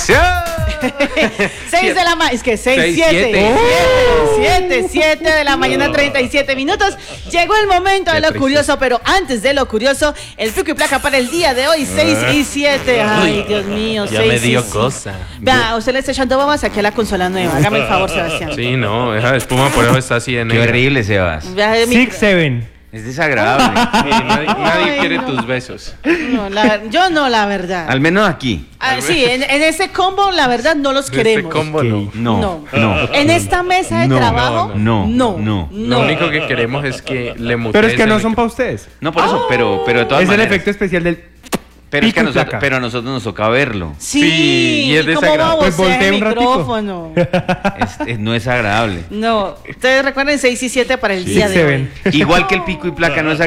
6 de la mañana, es que 6, 7 de la mañana, 37 minutos. Llegó el momento de lo curioso, pero antes de lo curioso, el pico y placa para el día de hoy, 6 y 7. Ay, Dios mío, 6 ya me dio cosa. Vea, usted le está echando babas aquí a la consola nueva. Hágame el favor, Sebastián. Sí, no, esa espuma por eso está así en Qué horrible, Sebas. Vea, 6, 7. Es desagradable. Nadie quiere no. tus besos. No, yo no, la verdad. Al menos aquí. Sí, en ese combo, la verdad, no los queremos. Este combo no. No, no. En esta mesa de No, trabajo, no. Lo único que queremos es que le mutees. Pero es que no el son equipo. para ustedes. No por eso, pero de todas Es el maneras. efecto especial del. Pero es que a pico y nosotros, placa. pero a nosotros nos toca verlo. Sí, y es ¿cómo desagradable. Pues babosea voltea el un ratico. micrófono? No es agradable. No, ustedes recuerden 6 y 7 para el día 6, de hoy. 7. Igual que el pico y placa no es